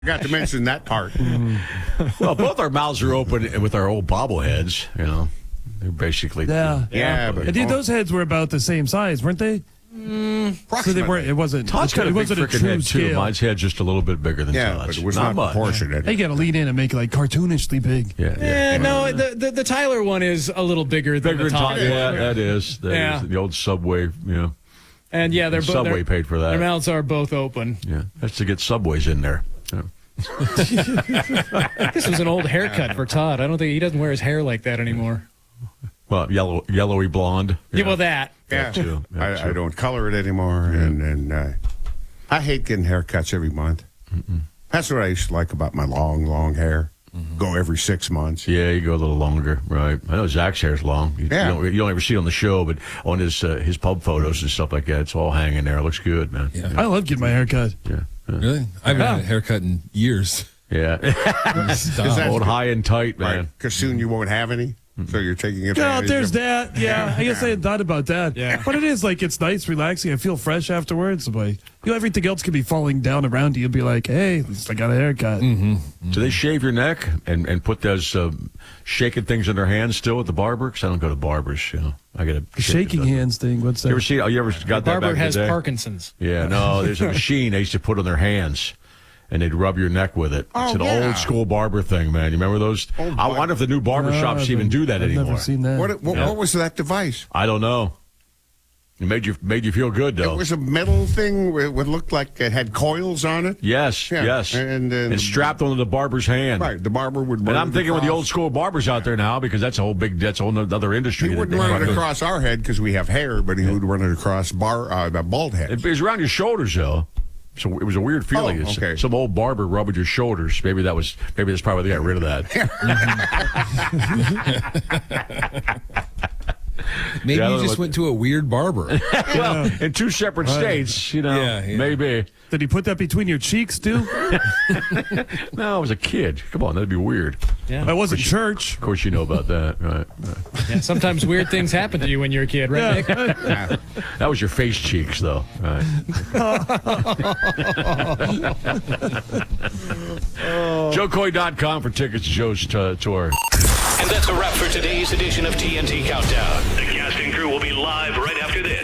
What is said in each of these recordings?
Forgot to mention that part. Well, both our mouths are open with our old bobbleheads. You know, they're basically Yeah, but Dude, those heads were about the same size, weren't they? So they weren't. It wasn't. Todd's got it a big wasn't a freaking true head too. scale. Mine's head's just a little bit bigger than yeah, Todd's. but it was not not much. proportionate. They got to lean in and make it like cartoonishly big. Yeah. No, the Tyler one is a little bigger than Bigger the than Todd. Todd. Yeah, that is. Yeah. The old Subway. And yeah, they're both. Subway paid for that. Their mouths are both open. Yeah, that's to get Subways in there. Yeah. This was an old haircut for Todd. I don't think he doesn't wear his hair like that anymore. Well, yellowy blonde. Yeah, well, that. Yeah, too. I don't color it anymore, and I hate getting haircuts every month. That's what I used to like about my long hair. Go every 6 months. Yeah, you go a little longer, right? I know Zach's hair's long. You don't ever see it on the show, but on his pub photos and stuff like that, it's all hanging there. It looks good, man. Yeah. I love getting my hair cut. Yeah. Really? I haven't had a haircut in years. Yeah. Stop. Old high and tight, man. Right, because soon you won't have any, so you're taking Oh, advantage there's of that. Yeah, I guess I hadn't thought about that. Yeah. But it is like it's nice, relaxing. I feel fresh afterwards. But everything else could be falling down around you. You'll be like, hey, at least I got a haircut. Do they shave your neck and put those shaking things in their hands still at the barber? Because I don't go to barbers, I got The shaking hands thing. What's that? You ever got that Barber back in has the day? Parkinson's. Yeah, no, there's a machine they used to put on their hands, and they'd rub your neck with it. Oh, It's an yeah. old school barber thing, man. You remember those? Oh, I wonder if the new barber shops even do that I've anymore. never seen that. What was that device? I don't know. It made you feel good, though. It was a metal thing. It looked like it had coils on it. Yes, Yeah, yes. and strapped onto the barber's hand. Right, the barber would. And run I'm it thinking with the across. old school barbers out there now, because that's a whole other industry. He that wouldn't they run it run. across our head because we have hair, but he would run it across a bald head. It was around your shoulders, though. So it was a weird feeling. Oh, okay. Some old barber rubbing your shoulders. Maybe that's probably why they got rid of that. Maybe Yeah, I you don't just know went to a weird barber. Well, in two separate states, Yeah. maybe. Did he put that between your cheeks too? No, I was a kid. Come on, that'd be weird. Yeah. I wasn't church. Of course, you know about that, right? Yeah, sometimes weird things happen to you when you're a kid, right, Nick? That was your face cheeks, though. Right. JoeCoy.com for tickets to Joe's tour. And that's a wrap for today's edition of TNT Countdown. The cast and crew will be live right after this.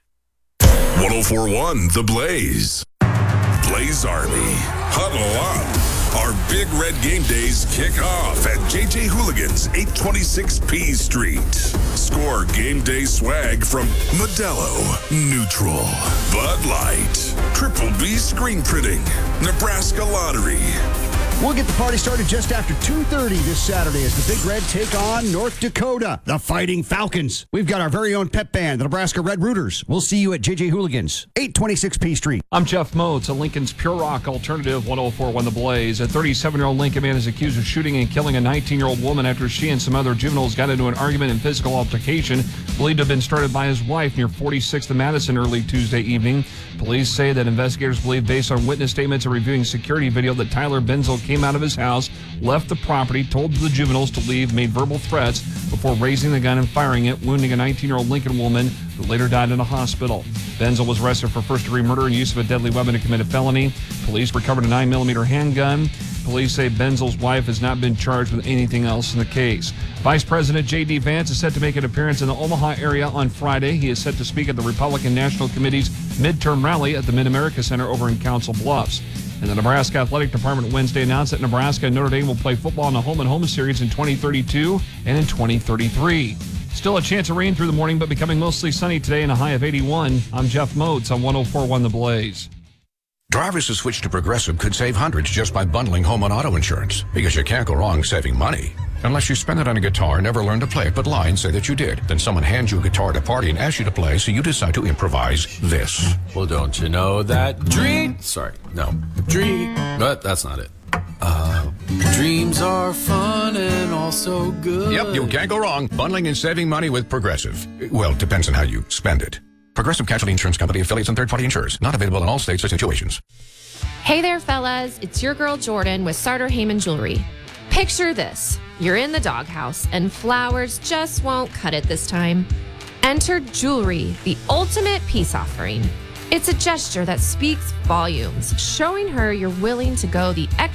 1041 The Blaze. Blaze Army. Huddle up. Our Big Red Game Days kick off at JJ Hooligans, 826 P Street. Score game day swag from Modelo, Neutral, Bud Light, Triple B Screen Printing, Nebraska Lottery. We'll get the party started just after 2:30 this Saturday as the Big Red take on North Dakota, the Fighting Falcons. We've got our very own pep band, the Nebraska Red Rooters. We'll see you at JJ Hooligans, 826 P Street. I'm Jeff Moats, a Lincoln's Pure Rock Alternative 1041 The Blaze. A 37-year-old Lincoln man is accused of shooting and killing a 19-year-old woman after she and some other juveniles got into an argument and physical altercation believed to have been started by his wife near 46th and Madison early Tuesday evening. Police say that investigators believe, based on witness statements and reviewing security video, that Tyler Benzel came out of his house, left the property, told the juveniles to leave, made verbal threats before raising the gun and firing it, wounding a 19-year-old Lincoln woman who later died in a hospital. Benzel was arrested for first-degree murder and use of a deadly weapon to commit a felony. Police recovered a 9mm handgun. Police say Benzel's wife has not been charged with anything else in the case. Vice President J.D. Vance is set to make an appearance in the Omaha area on Friday. He is set to speak at the Republican National Committee's midterm rally at the Mid-America Center over in Council Bluffs. And the Nebraska Athletic Department Wednesday announced that Nebraska and Notre Dame will play football in a home-and-home series in 2032 and in 2033. Still a chance of rain through the morning, but becoming mostly sunny today and a high of 81. I'm Jeff Moats on 1041 The Blaze. Drivers who switch to Progressive could save hundreds just by bundling home and auto insurance, because you can't go wrong saving money. Unless you spend it on a guitar, never learn to play it, but lie and say that you did. Then someone hands you a guitar at a party and asks you to play, so you decide to improvise this. Well, don't you know that but that's not it. Dreams are fun and also good. Yep, you can't go wrong bundling and saving money with Progressive. Well, it depends on how you spend it. Progressive Casualty Insurance Company, affiliates, and third-party insurers. Not available in all states or situations. Hey there, fellas. It's your girl Jordan with Sartor Heyman Jewelry. Picture this. You're in the doghouse, and flowers just won't cut it this time. Enter jewelry, the ultimate peace offering. It's a gesture that speaks volumes, showing her you're willing to go the extra